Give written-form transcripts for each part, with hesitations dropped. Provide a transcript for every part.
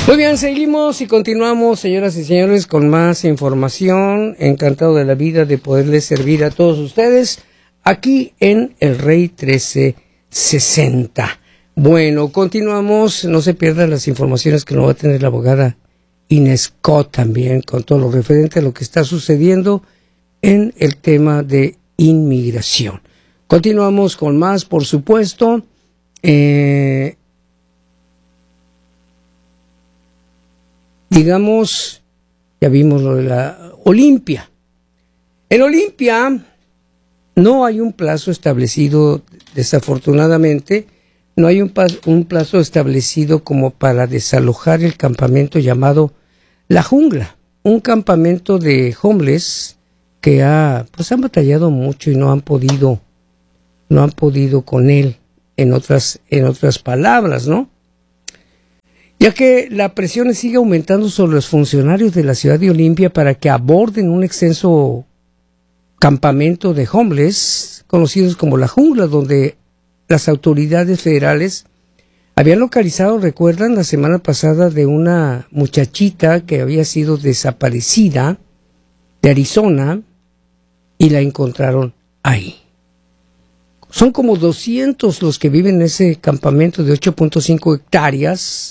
Muy bien, seguimos y continuamos, señoras y señores, con más información. Encantado de la vida de poderles servir a todos ustedes aquí en El Rey 1360. Bueno, continuamos. No se pierdan las informaciones que nos va a tener la abogada Inés Scott también, con todo lo referente a lo que está sucediendo en el tema de inmigración. Continuamos con más, por supuesto. Digamos, ya vimos lo de la Olimpia. En Olimpia no hay un plazo establecido, desafortunadamente, no hay un plazo establecido como para desalojar el campamento llamado La Jungla, un campamento de homeless que han batallado mucho y no han podido con él, en otras palabras, ¿no? Ya que la presión sigue aumentando sobre los funcionarios de la ciudad de Olimpia para que aborden un extenso campamento de homeless, conocidos como La Jungla, donde las autoridades federales habían localizado, recuerdan, la semana pasada de una muchachita que había sido desaparecida de Arizona y la encontraron ahí. Son como 200 los que viven en ese campamento de 8.5 hectáreas,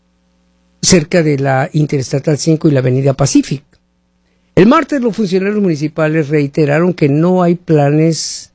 cerca de la Interestatal 5 y la Avenida Pacific. El martes los funcionarios municipales reiteraron que no hay planes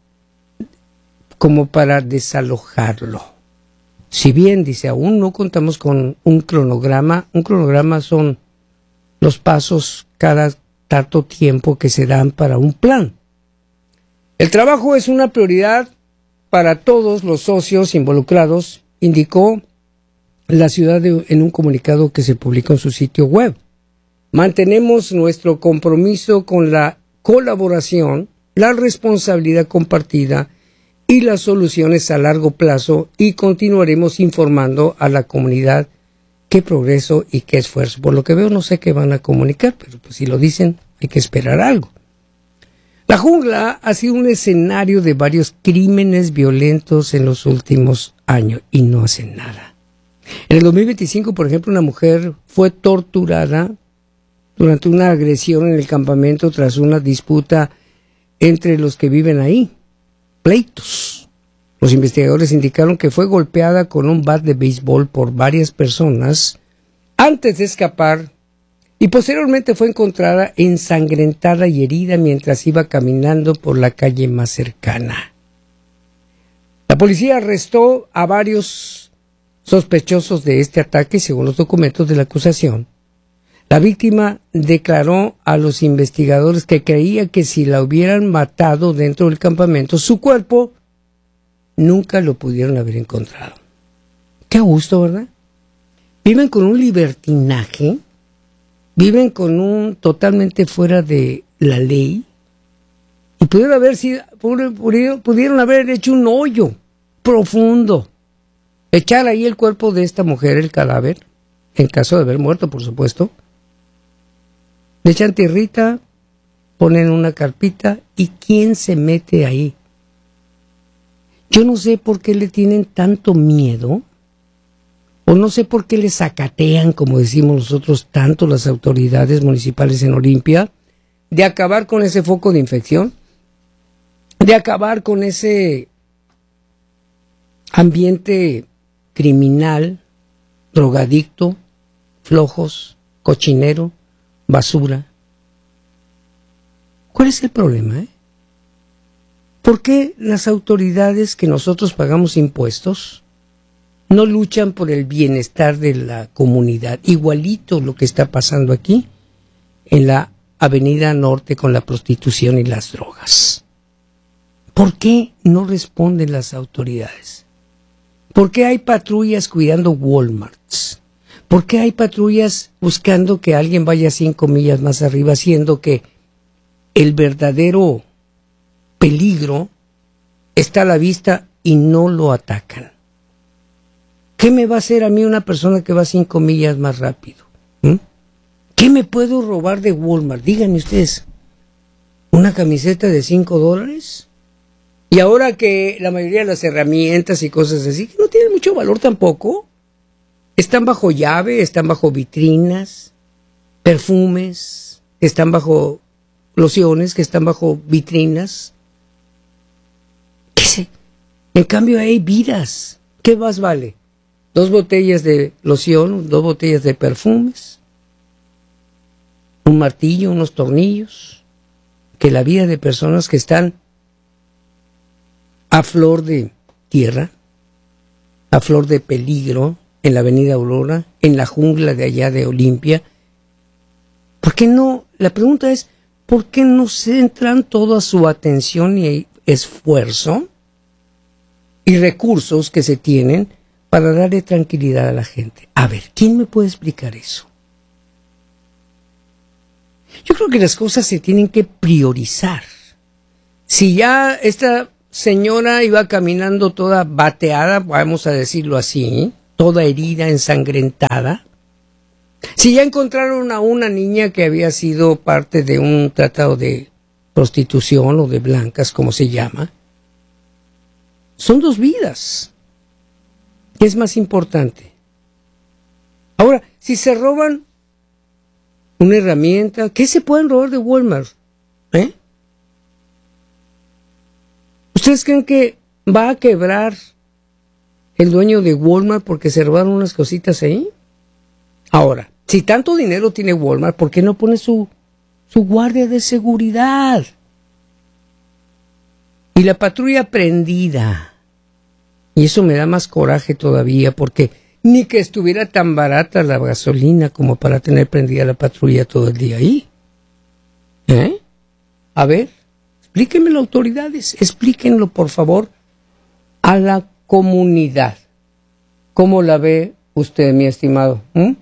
como para desalojarlo. Si bien, dice, aún no contamos con un cronograma son los pasos cada tanto tiempo que se dan para un plan. El trabajo es una prioridad para todos los socios involucrados, indicó la ciudad en un comunicado que se publicó en su sitio web. Mantenemos nuestro compromiso con la colaboración, la responsabilidad compartida y las soluciones a largo plazo, y continuaremos informando a la comunidad qué progreso y qué esfuerzo. Por lo que veo, no sé qué van a comunicar, pero pues si lo dicen, hay que esperar algo. La Jungla ha sido un escenario de varios crímenes violentos en los últimos años y no hacen nada. En el 2025, por ejemplo, una mujer fue torturada durante una agresión en el campamento tras una disputa entre los que viven ahí, pleitos. Los investigadores indicaron que fue golpeada con un bat de béisbol por varias personas antes de escapar y posteriormente fue encontrada ensangrentada y herida mientras iba caminando por la calle más cercana. La policía arrestó a varios sospechosos de este ataque, según los documentos de la acusación. La víctima declaró a los investigadores que creía que si la hubieran matado dentro del campamento, su cuerpo nunca lo pudieron haber encontrado. Qué a gusto, ¿verdad? Viven con un libertinaje, viven con un totalmente fuera de la ley, y pudieron haber hecho un hoyo profundo, echar ahí el cuerpo de esta mujer, el cadáver, en caso de haber muerto, por supuesto. Le echan tierrita, ponen una carpita, ¿y quién se mete ahí? Yo no sé por qué le tienen tanto miedo, o no sé por qué le sacatean, como decimos nosotros, tanto las autoridades municipales en Olimpia, de acabar con ese foco de infección, de acabar con ese ambiente criminal, drogadicto, flojos, cochinero, basura. ¿Cuál es el problema? ¿Por qué las autoridades que nosotros pagamos impuestos no luchan por el bienestar de la comunidad? Igualito lo que está pasando aquí en la Avenida Norte con la prostitución y las drogas. ¿Por qué no responden las autoridades? ¿Por qué hay patrullas cuidando Walmarts? ¿Por qué hay patrullas buscando que alguien vaya 5 millas más arriba, siendo que el verdadero peligro está a la vista y no lo atacan? ¿Qué me va a hacer a mí una persona que va 5 millas más rápido? ¿Qué me puedo robar de Walmart? Díganme ustedes, ¿una camiseta de $5? Y ahora que la mayoría de las herramientas y cosas así, que no tienen mucho valor tampoco, están bajo llave, están bajo vitrinas, perfumes, están bajo lociones, que están bajo vitrinas. ¿Qué sé? En cambio hay vidas. ¿Qué más vale? 2 botellas de loción, 2 botellas de perfumes, un martillo, unos tornillos, que la vida de personas que están a flor de tierra, a flor de peligro, en la avenida Aurora, en la jungla de allá de Olimpia. ¿Por qué no? La pregunta es, ¿por qué no centran toda su atención y esfuerzo y recursos que se tienen para darle tranquilidad a la gente? A ver, ¿quién me puede explicar eso? Yo creo que las cosas se tienen que priorizar. Si ya esta señora iba caminando toda bateada, vamos a decirlo así, toda herida, ensangrentada, si ya encontraron a una niña que había sido parte de un tratado de prostitución o de blancas, como se llama, son 2 vidas. ¿Qué es más importante? Ahora, si se roban una herramienta, ¿qué se pueden robar de Walmart? ¿Ustedes creen que va a quebrar el dueño de Walmart porque se robaron unas cositas ahí? Ahora, si tanto dinero tiene Walmart, ¿por qué no pone su guardia de seguridad? Y la patrulla prendida. Y eso me da más coraje todavía, porque ni que estuviera tan barata la gasolina como para tener prendida la patrulla todo el día ahí. A ver, explíquenmelo, autoridades, explíquenlo, por favor, a la comunidad. ¿Cómo la ve usted, mi estimado?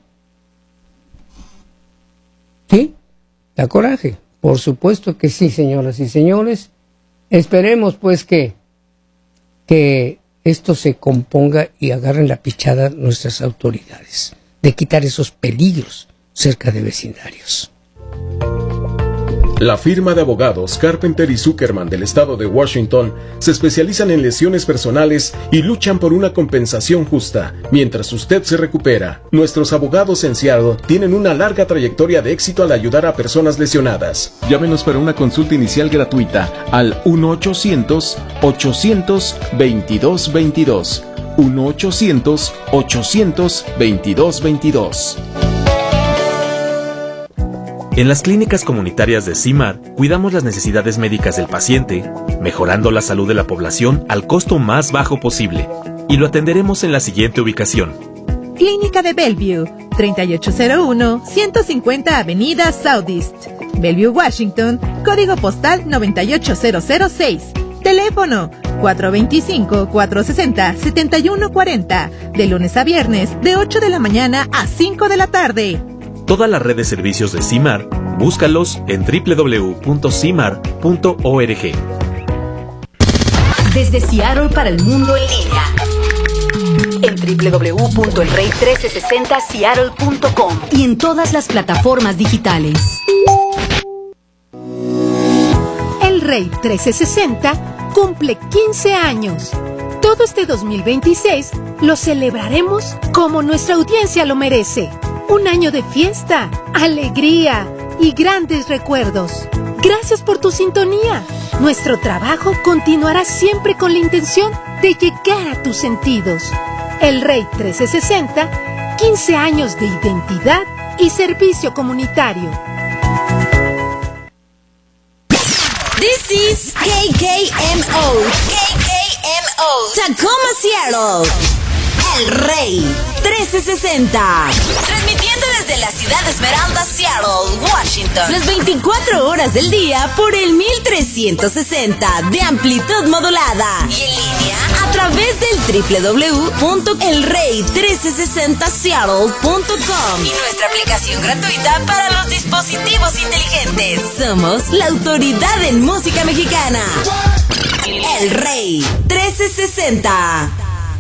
¿Sí? ¿Da coraje? Por supuesto que sí, señoras y señores. Esperemos, pues, que esto se componga y agarren la pichada nuestras autoridades de quitar esos peligros cerca de vecindarios. La firma de abogados Carpenter y Zuckerman del estado de Washington se especializan en lesiones personales y luchan por una compensación justa mientras usted se recupera. Nuestros abogados en Seattle tienen una larga trayectoria de éxito al ayudar a personas lesionadas. Llámenos para una consulta inicial gratuita al 1-800-800-2222. 1-800-800-2222. En las clínicas comunitarias de CIMAR cuidamos las necesidades médicas del paciente, mejorando la salud de la población al costo más bajo posible. Y lo atenderemos en la siguiente ubicación. Clínica de Bellevue, 3801 150 Avenida Southeast, Bellevue, Washington, código postal 98006. Teléfono 425-460-7140, de lunes a viernes, de 8 de la mañana a 5 de la tarde. Toda la red de servicios de CIMAR, búscalos en www.cimar.org. Desde Seattle para el mundo en línea, en www.elrey1360seattle.com y en todas las plataformas digitales. El Rey 1360 cumple 15 años. Todo este 2026 lo celebraremos como nuestra audiencia lo merece. Un año de fiesta, alegría y grandes recuerdos. Gracias por tu sintonía. Nuestro trabajo continuará siempre con la intención de llegar a tus sentidos. El Rey 1360, 15 años de identidad y servicio comunitario. This is KKMO, Tacoma, Seattle. El Rey 1360. Transmitiendo desde la ciudad de Esmeralda, Seattle, Washington. Las 24 horas del día por el 1360 de amplitud modulada. Y en línea a través del www.elrey1360seattle.com y nuestra aplicación gratuita para los dispositivos inteligentes. Somos la autoridad en música mexicana. El Rey 1360.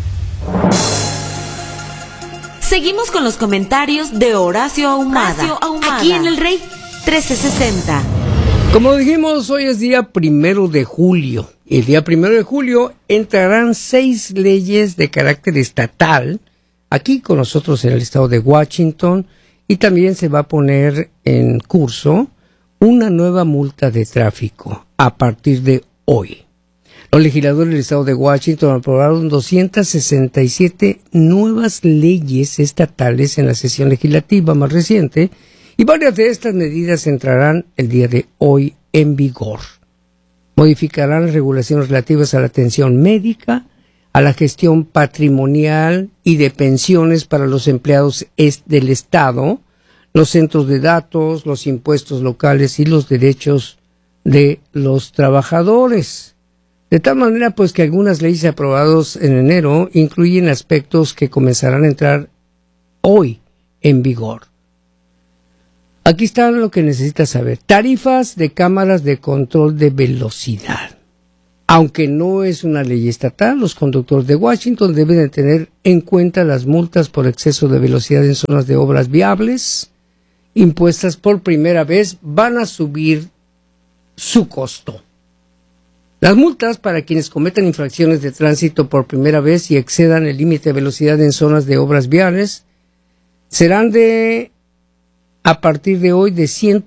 Seguimos con los comentarios de Horacio Ahumada, aquí en el Rey 1360. Como dijimos, hoy es día 1 de julio. El día 1 de julio entrarán 6 leyes de carácter estatal aquí con nosotros en el estado de Washington, y también se va a poner en curso una nueva multa de tráfico a partir de hoy. Los legisladores del estado de Washington aprobaron 267 nuevas leyes estatales en la sesión legislativa más reciente, y varias de estas medidas entrarán el día de hoy en vigor. Modificarán las regulaciones relativas a la atención médica, a la gestión patrimonial y de pensiones para los empleados del Estado, los centros de datos, los impuestos locales y los derechos de los trabajadores. De tal manera, pues, que algunas leyes aprobadas en enero incluyen aspectos que comenzarán a entrar hoy en vigor. Aquí está lo que necesitas saber. Tarifas de cámaras de control de velocidad. Aunque no es una ley estatal, los conductores de Washington deben de tener en cuenta las multas por exceso de velocidad en zonas de obras viables, impuestas por primera vez, van a subir su costo. Las multas para quienes cometan infracciones de tránsito por primera vez y excedan el límite de velocidad en zonas de obras viales serán a partir de hoy de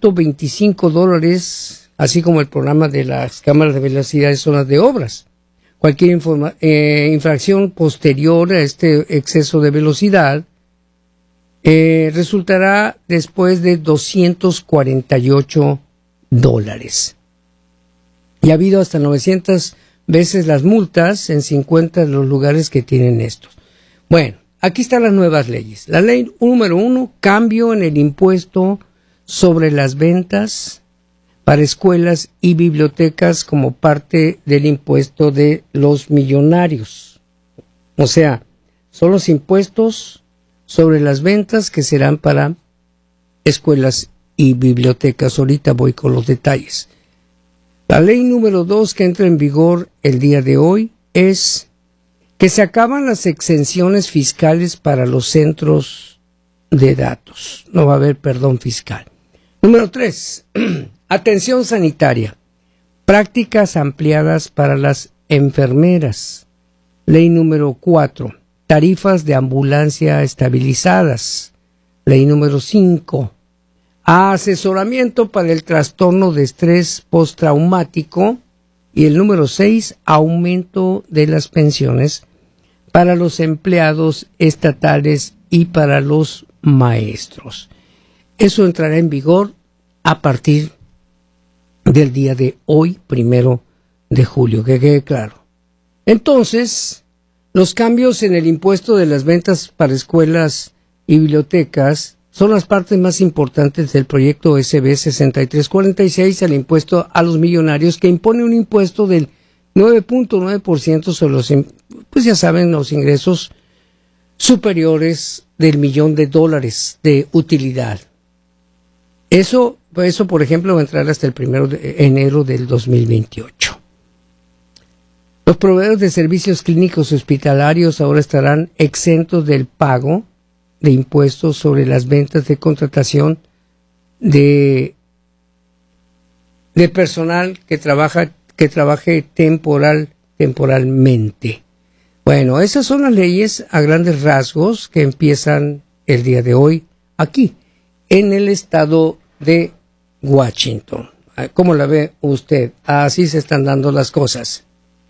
$125, así como el programa de las cámaras de velocidad en zonas de obras. Cualquier infracción posterior a este exceso de velocidad resultará después de $248. Y ha habido hasta 900 veces las multas en 50 de los lugares que tienen estos. Bueno, aquí están las nuevas leyes. La ley número 1, cambio en el impuesto sobre las ventas para escuelas y bibliotecas como parte del impuesto de los millonarios. O sea, son los impuestos sobre las ventas que serán para escuelas y bibliotecas. Ahorita voy con los detalles. La ley número 2 que entra en vigor el día de hoy es que se acaban las exenciones fiscales para los centros de datos. No va a haber perdón fiscal. Número 3, atención sanitaria. Prácticas ampliadas para las enfermeras. Ley número 4, tarifas de ambulancia estabilizadas. Ley número 5, asesoramiento para el trastorno de estrés postraumático. Y el número 6, aumento de las pensiones para los empleados estatales y para los maestros. Eso entrará en vigor a partir del día de hoy, 1 de julio, que quede claro. Entonces, los cambios en el impuesto de las ventas para escuelas y bibliotecas son las partes más importantes del proyecto SB 6346 al impuesto a los millonarios, que impone un impuesto del 9.9% sobre los, pues ya saben, los ingresos superiores del $1,000,000 de utilidad. Eso, por ejemplo, va a entrar hasta el 1 de enero del 2028. Los proveedores de servicios clínicos hospitalarios ahora estarán exentos del pago de impuestos sobre las ventas de contratación de personal que trabaje temporalmente. Bueno, esas son las leyes a grandes rasgos que empiezan el día de hoy aquí en el estado de Washington. ¿Cómo la ve usted? Así se están dando las cosas.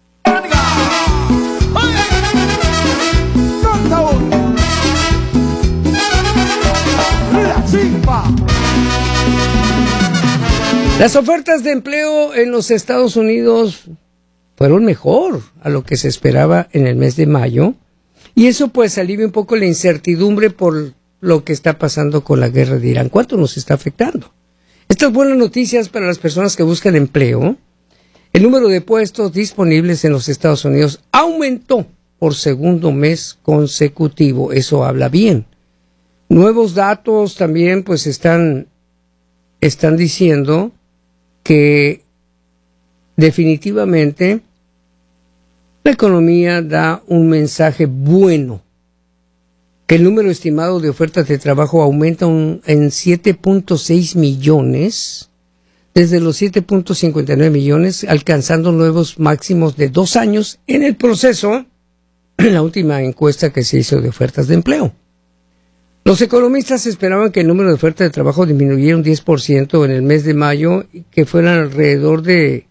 Las ofertas de empleo en los Estados Unidos fueron mejor a lo que se esperaba en el mes de mayo, y eso pues alivia un poco la incertidumbre por lo que está pasando con la guerra de Irán. ¿Cuánto nos está afectando? Estas buenas noticias para las personas que buscan empleo. El número de puestos disponibles en los Estados Unidos aumentó por segundo mes consecutivo. Eso habla bien. Nuevos datos también pues están diciendo que definitivamente la economía da un mensaje bueno, que el número estimado de ofertas de trabajo aumenta en 7.6 millones, desde los 7.59 millones, alcanzando nuevos máximos de 2 años en el proceso. la última encuesta que se hizo de ofertas de empleo. Los economistas esperaban que el número de ofertas de trabajo disminuyera un 10% en el mes de mayo y que fueran alrededor de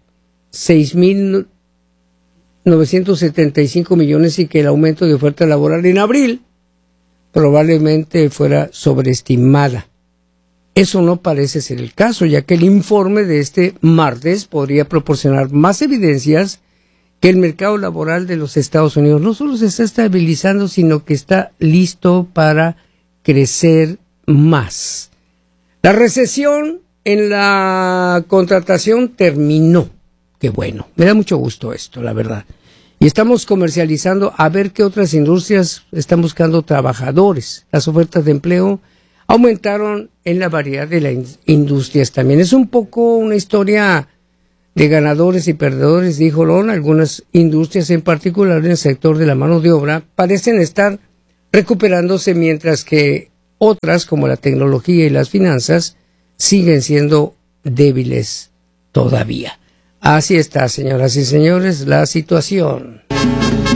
6.975 millones y que el aumento de oferta laboral en abril probablemente fuera sobreestimada. Eso no parece ser el caso, ya que el informe de este martes podría proporcionar más evidencias que el mercado laboral de los Estados Unidos no solo se está estabilizando, sino que está listo para crecer más. La recesión en la contratación terminó. Qué bueno, me da mucho gusto esto, la verdad. Y estamos comercializando a ver qué otras industrias están buscando trabajadores. Las ofertas de empleo aumentaron en la variedad de las industrias también. Es un poco una historia de ganadores y perdedores, dijo Lon. Algunas industrias, en particular en el sector de la mano de obra, parecen estar recuperándose, mientras que otras, como la tecnología y las finanzas, siguen siendo débiles todavía. Así está, señoras y señores, la situación.